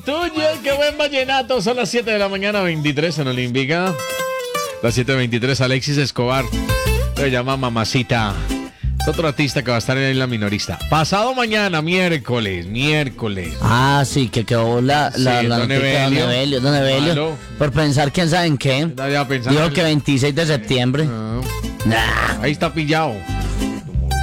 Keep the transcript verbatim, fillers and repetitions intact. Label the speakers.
Speaker 1: tuyo, qué buen vallenato. Son las siete de la mañana, veintitrés en Olímpica. Las siete veintitrés, Alexis Escobar. Se llama Mamacita. Es otro artista que va a estar en la minorista. Pasado mañana, miércoles, miércoles.
Speaker 2: Ah, sí, que quedó la, la,
Speaker 1: Sí,
Speaker 2: la
Speaker 1: don
Speaker 2: noticia de Don
Speaker 1: Evelio.
Speaker 2: Evelio. Don Evelio,
Speaker 1: Malo.
Speaker 2: por pensar quién sabe en qué.
Speaker 1: Nadie va a pensar
Speaker 2: Dijo
Speaker 1: en-
Speaker 2: que veintiséis de septiembre.
Speaker 1: Ah,
Speaker 2: Nah.
Speaker 1: ahí está pillado.